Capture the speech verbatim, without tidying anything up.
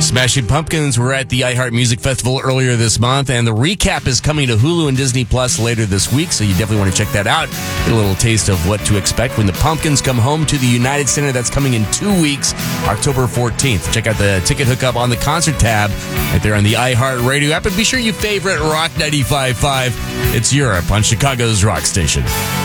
Smashing Pumpkins were at the iHeart Music Festival earlier this month, and the recap is coming to Hulu and Disney Plus later this week, so you definitely want to check that out. Get a little taste of what to expect when the Pumpkins come home to the United Center. That's coming in two weeks, October fourteenth. Check out the ticket hookup on the concert tab right there on the iHeart Radio app, and be sure you favorite Rock ninety-five point five. It's Europe on Chicago's Rock Station.